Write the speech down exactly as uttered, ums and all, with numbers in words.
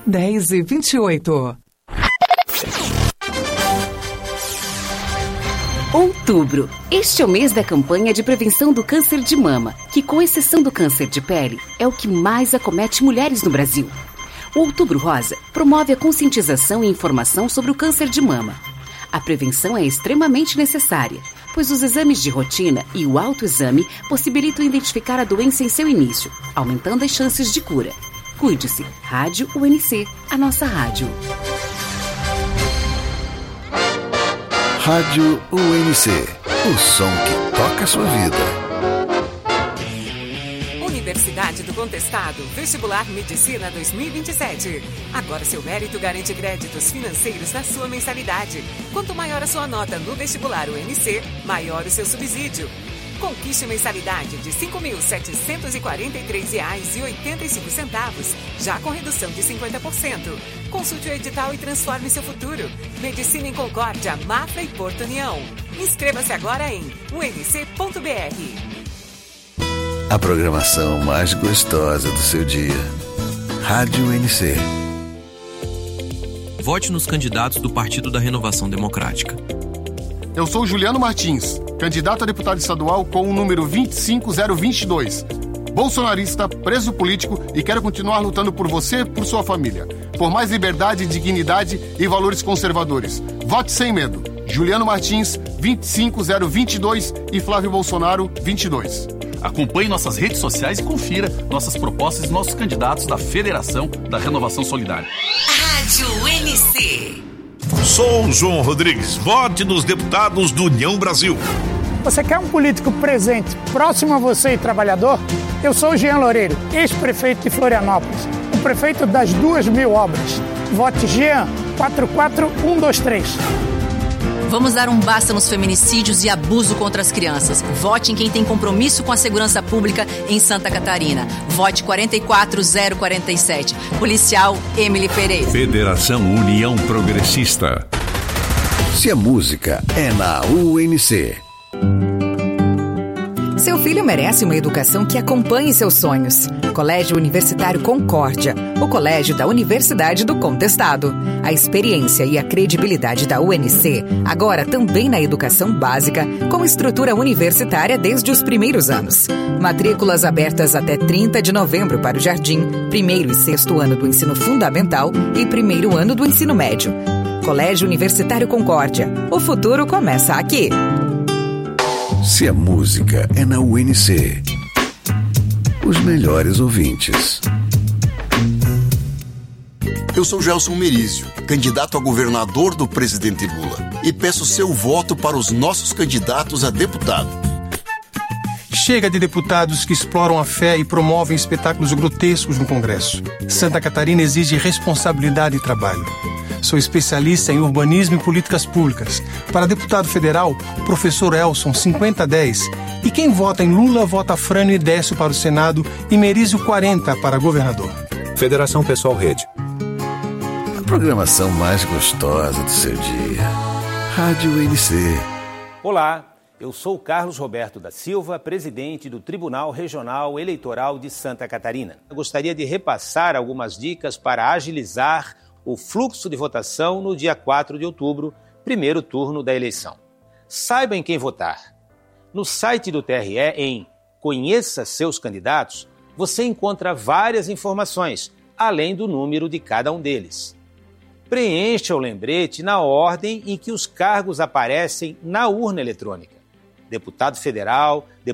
dez e vinte e oito. Outubro. Este é o mês da campanha de prevenção do câncer de mama, que, com exceção do câncer de pele, é o que mais acomete mulheres no Brasil. O Outubro Rosa promove a conscientização e informação sobre o câncer de mama. A prevenção é extremamente necessária, pois os exames de rotina e o autoexame possibilitam identificar a doença em seu início, aumentando as chances de cura. Cuide-se. Rádio U N C, a nossa rádio. Rádio U N C, o som que toca a sua vida. Universidade do Contestado, Vestibular Medicina dois mil e vinte e sete. Agora seu mérito garante créditos financeiros na sua mensalidade. Quanto maior a sua nota no vestibular U N C, maior o seu subsídio. Conquiste mensalidade de cinco mil setecentos e quarenta e três reais e oitenta e cinco centavos, já com redução de cinquenta por cento. Consulte o edital e transforme seu futuro. Medicina em Concórdia, Mafra e Porto União. Inscreva-se agora em u n c ponto b r. A programação mais gostosa do seu dia. Rádio U N C. Vote nos candidatos do Partido da Renovação Democrática. Eu sou Juliano Martins, candidato a deputado estadual com o número vinte e cinco zero vinte e dois. Bolsonarista, preso político e quero continuar lutando por você e por sua família. Por mais liberdade, dignidade e valores conservadores. Vote sem medo. Juliano Martins, vinte e cinco zero vinte e dois e Flávio Bolsonaro, vinte e dois. Acompanhe nossas redes sociais e confira nossas propostas e nossos candidatos da Federação da Renovação Solidária. Rádio U N C. Sou João Rodrigues. Vote nos deputados do União Brasil. Você quer um político presente, próximo a você e trabalhador? Eu sou o Jean Loureiro, ex-prefeito de Florianópolis, o prefeito das duas mil obras. Vote Jean quatro quatro um dois três. Vamos dar um basta nos feminicídios e abuso contra as crianças. Vote em quem tem compromisso com a segurança pública em Santa Catarina. Vote quatro quatro zero quatro sete. Policial Emily Pereira. Federação União Progressista. Se a música é na U N C. Seu filho merece uma educação que acompanhe seus sonhos. Colégio Universitário Concórdia, o colégio da Universidade do Contestado. A experiência e a credibilidade da U N C, agora também na educação básica, com estrutura universitária desde os primeiros anos. Matrículas abertas até trinta de novembro para o jardim, primeiro e sexto ano do ensino fundamental e primeiro ano do ensino médio. Colégio Universitário Concórdia, o futuro começa aqui. Se a música é na U N C, os melhores ouvintes. Eu sou Gelson Merizio, candidato a governador do presidente Lula, e peço seu voto para os nossos candidatos a deputado. Chega de deputados que exploram a fé e promovem espetáculos grotescos no Congresso. Santa Catarina exige responsabilidade e trabalho. Sou especialista em urbanismo e políticas públicas. Para deputado federal, professor Elson, cinquenta dez. E quem vota em Lula, vota Frânio e Décio para o Senado e Merizio quarenta para governador. Federação Pessoal Rede. A programação mais gostosa do seu dia. Rádio U N C. Olá, eu sou Carlos Roberto da Silva, presidente do Tribunal Regional Eleitoral de Santa Catarina. Eu gostaria de repassar algumas dicas para agilizar o fluxo de votação no dia quatro de outubro, primeiro turno da eleição. Saiba em quem votar. No site do T R E, em Conheça Seus Candidatos, você encontra várias informações, além do número de cada um deles. Preencha o lembrete na ordem em que os cargos aparecem na urna eletrônica. Deputado federal, deputado